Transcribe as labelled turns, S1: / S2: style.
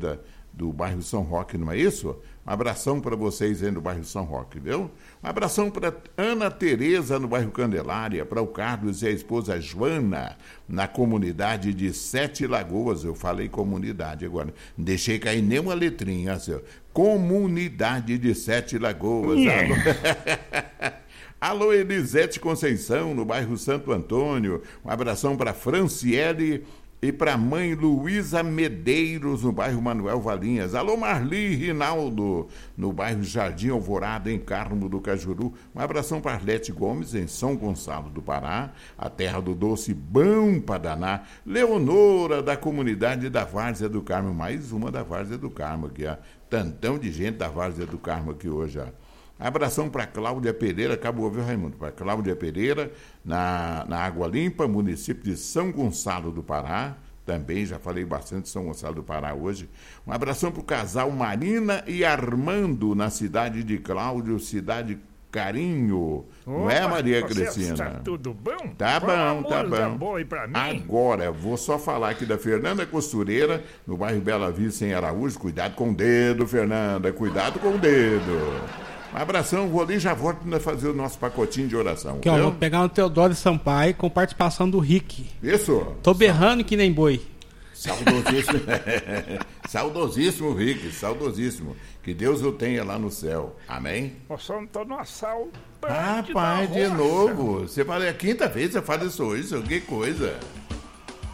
S1: do bairro São Roque, não é isso? Um abração para vocês aí no bairro São Roque, viu? Um abração para Ana Tereza no bairro Candelária, para o Carlos e a esposa Joana, na comunidade de Sete Lagoas. Eu falei comunidade agora, não deixei cair nenhuma letrinha, assim, comunidade de Sete Lagoas. Alô, Elisete Conceição, no bairro Santo Antônio. Um abração para Franciele e para a mãe Luísa Medeiros, no bairro Manuel Valinhas. Alô, Marli Rinaldo, no bairro Jardim Alvorada, em Carmo do Cajuru. Um abração para Arlete Gomes, em São Gonçalo do Pará, a terra do doce bom para danar. Leonora, da comunidade da Várzea do Carmo, mais uma da Várzea do Carmo aqui, ó. Tantão de gente da Várzea do Carmo aqui hoje, ó. Abração para Cláudia Pereira, acabou, viu, Raimundo? Para Cláudia Pereira, na Água Limpa, município de São Gonçalo do Pará. Também já falei bastante de São Gonçalo do Pará hoje. Um abração para o casal Marina e Armando, na cidade de Cláudio, cidade Carinho. Opa, não é, Maria Cristina?
S2: Está tudo bom?
S1: Tá bom, tá bom.
S2: Boa pra mim.
S1: Agora, vou só falar aqui da Fernanda Costureira, no bairro Bela Vista, em Araújo. Cuidado com o dedo, Fernanda, cuidado com o dedo. Um abração, vou ali e já volto para fazer o nosso pacotinho de oração.
S3: Aqui, ó, vou pegar no Teodoro Sampaio com participação do Rick.
S1: Isso.
S3: Tô berrando que nem boi.
S1: Saudosíssimo. Saudosíssimo, Rick, saudosíssimo. Que Deus o tenha lá no céu. Amém?
S2: Nós só tô numa saudade.
S1: Rapaz, de novo. Você fala, é a quinta vez que você fala isso hoje, que coisa.